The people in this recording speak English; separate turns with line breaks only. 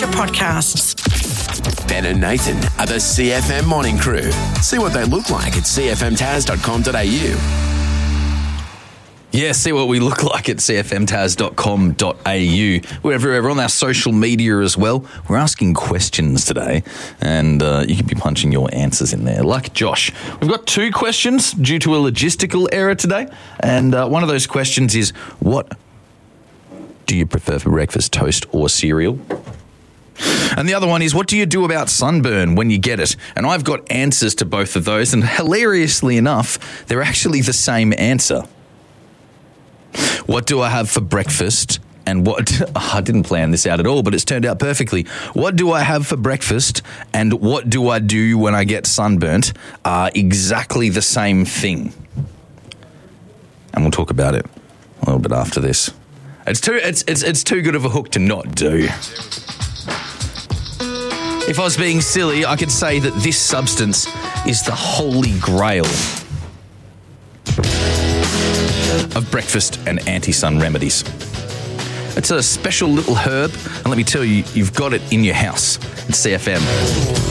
your podcasts.
Ben and Nathan are the CFM Morning Crew. See what they look like at cfmtaz.com.au.
Yeah, see what we look like at cfmtaz.com.au. We're everywhere. We're on our social media as well. We're asking questions today, and you can be punching your answers in there. Like Josh, we've got 2 questions due to a logistical error today, and one of those questions is, what do you prefer for breakfast, toast or cereal? And the other one is, what do you do about sunburn when you get it? And I've got answers to both of those, and hilariously enough, they're actually the same answer. What do I have for breakfast? And what... I didn't plan this out at all, but it's turned out perfectly. What do I have for breakfast? And what do I do when I get sunburnt? Are exactly the same thing. And we'll talk about it a little bit after this. It's too good of a hook to not do. If I was being silly, I could say that this substance is the holy grail of breakfast and anti-sun remedies. It's a special little herb, and let me tell you, you've got it in your house. It's CFM.